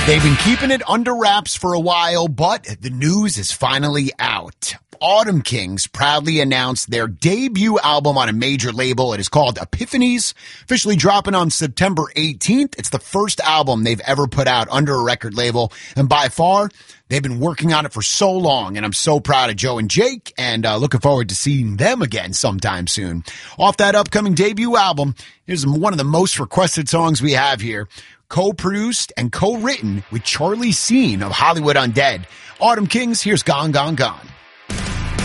They've been keeping it under wraps for a while, but the news is finally out. Autumn Kings proudly announced their debut album on a major label. It is called Epiphanies, officially dropping on September 18th. It's the first album they've ever put out under a record label, and by far, they've been working on it for so long, and I'm so proud of Joe and Jake, and looking forward to seeing them again sometime soon. Off that upcoming debut album, here's one of the most requested songs we have here, co-produced and co-written with Charlie Scene of Hollywood Undead. Autumn Kings, here's Gone, Gone, Gone.